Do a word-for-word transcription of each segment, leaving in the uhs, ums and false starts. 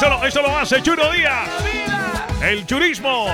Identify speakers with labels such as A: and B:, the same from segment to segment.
A: Eso lo, eso lo hace Chuno Díaz. El churismo.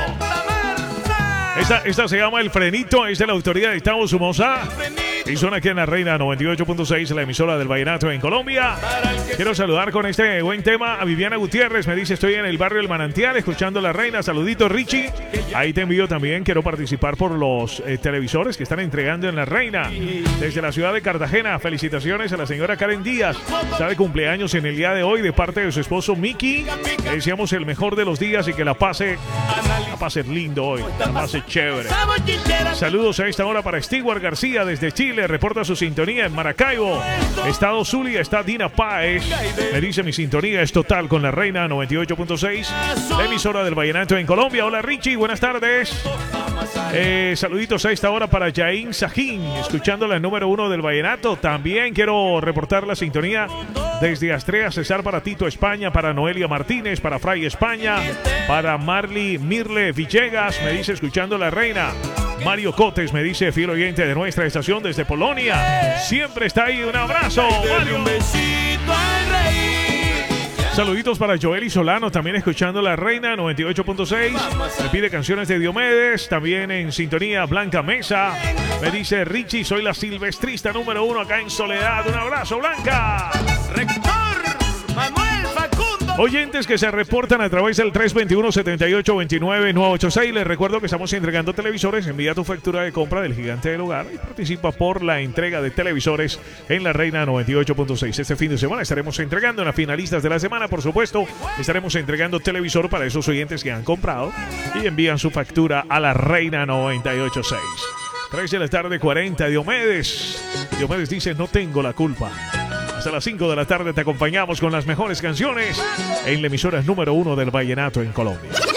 A: Esta, esta se llama El Frenito, es de la autoría de Gustavo Somoza. Y suena aquí en la Reina noventa y ocho punto seis, la emisora del vallenato en Colombia. Quiero saludar con este buen tema a Viviana Gutiérrez. Me dice, estoy en el barrio El Manantial escuchando la Reina. Saludito, Richie. Ahí te envío también. Quiero participar por los eh, televisores que están entregando en la Reina. Desde la ciudad de Cartagena, felicitaciones a la señora Karen Díaz. Está de cumpleaños en el día de hoy de parte de su esposo Miki. Le deseamos el mejor de los días y que la pase, la pase lindo hoy. La pase chévere. Saludos a esta hora para Stewart García desde Chile. Reporta su sintonía en Maracaibo, Estado Zulia. Está Dina Páez. Me dice, mi sintonía es total con la Reina noventa y ocho punto seis, la emisora del vallenato en Colombia. Hola Richie, buenas tardes. Eh, saluditos a esta hora para Yain Sajín, escuchando la número uno del vallenato. También quiero reportar la sintonía desde Astrea Cesar para Tito España, para Noelia Martínez, para Fray España, para Marley Mirle Villegas. Me dice, escuchando la Reina. Mario Cotes me dice, fiel oyente de nuestra estación desde Polonia. Siempre está ahí. Un abrazo, Mario. Un besito al rey. Saluditos para Joely Solano, también escuchando la Reina noventa y ocho punto seis. Me pide canciones de Diomedes. También en sintonía Blanca Mesa. Me dice, Richie, soy la silvestrista número uno acá en Soledad. Un abrazo, Blanca. Rector Manuel Facundo. Oyentes que se reportan a través del tres dos uno, siete ocho dos nueve, nueve ocho seis. Les recuerdo que estamos entregando televisores. Envía tu factura de compra del gigante del hogar y participa por la entrega de televisores en la Reina noventa y ocho punto seis. Este fin de semana estaremos entregando en las finalistas de la semana, por supuesto. Estaremos entregando televisor para esos oyentes que han comprado y envían su factura a la Reina noventa y ocho punto seis. tres de la tarde, cuarenta. Diomedes. Diomedes dice, no tengo la culpa. Hasta las cinco de la tarde te acompañamos con las mejores canciones en la emisora número uno del vallenato en Colombia.